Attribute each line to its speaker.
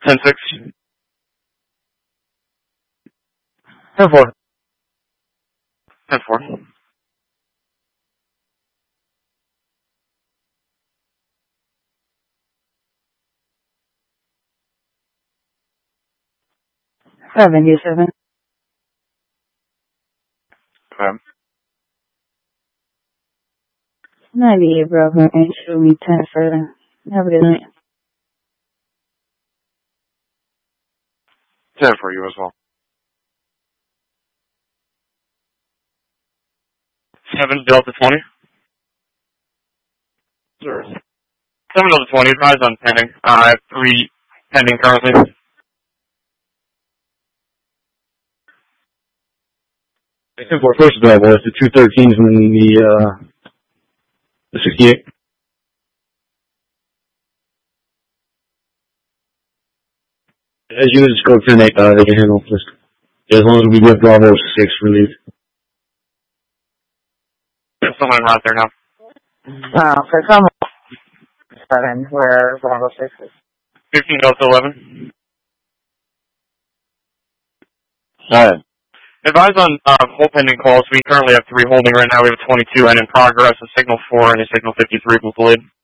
Speaker 1: 10-6.
Speaker 2: 10-4.
Speaker 1: 10-4.
Speaker 3: $77.
Speaker 1: Okay.
Speaker 3: 98 Bravo and show me 10-7. Have a good night.
Speaker 1: 10 for you as well. 7 Delta 20. Sure. 7 Delta 20, advise on pending. I have 3 pending currently.
Speaker 2: 10-4, first available. It's the 213s and then the 68. As units go 10-8, they can handle this. As long as we get Bravo 6 relieved.
Speaker 1: There's someone en route there now.
Speaker 3: For some 7, where Bravo 6 is.
Speaker 1: 15 Delta 11.
Speaker 2: Alright.
Speaker 1: Advise on full pending calls. We currently have 3 holding right now. We have 22 and in progress, a signal 4 and a signal 53 with the lead.